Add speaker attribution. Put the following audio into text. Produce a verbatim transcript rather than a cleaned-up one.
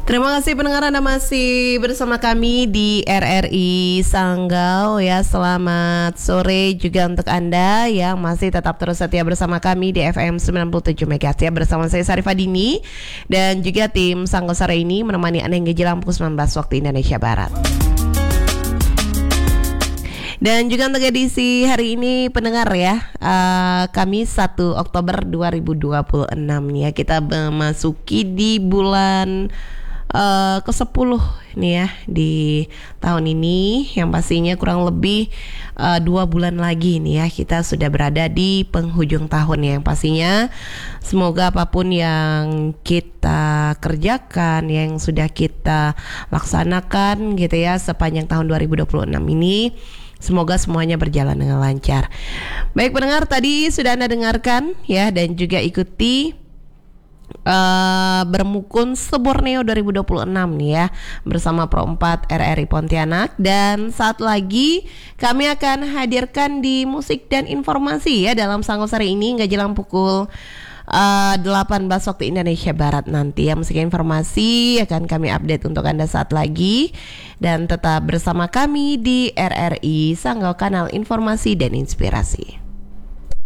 Speaker 1: Terima kasih pendengar, Anda masih bersama kami di R R I Sanggau ya. Selamat sore juga untuk Anda yang masih tetap terus setia bersama kami di F M sembilan puluh tujuh megahertz ya. Bersama saya Sarifah Dini dan juga tim Sanggau sore ini menemani Anda hingga jelang pukul sembilan belas waktu Indonesia Barat. Dan juga untuk edisi hari ini pendengar ya, uh, Kamis satu Oktober dua ribu dua puluh enam ya. Kita memasuki di bulan uh, ke sepuluh nih ya di tahun ini, yang pastinya kurang lebih uh, dua bulan lagi nih ya kita sudah berada di penghujung tahun ya. Yang pastinya semoga apapun yang kita kerjakan, yang sudah kita laksanakan gitu ya sepanjang tahun dua ribu dua puluh enam ini, semoga semuanya berjalan dengan lancar. Baik pendengar, tadi sudah Anda dengarkan ya dan juga ikuti uh, Bermukun Seborneo dua ribu dua puluh enam nih ya bersama Pro empat R R I Pontianak. Dan saat lagi kami akan hadirkan di musik dan informasi ya dalam Sanggau sore ini nggak jelang pukul Uh, delapan belas waktu Indonesia Barat nanti ya. Musik informasi akan kami update untuk Anda saat lagi. Dan tetap bersama kami di R R I Sanggau, kanal informasi dan inspirasi.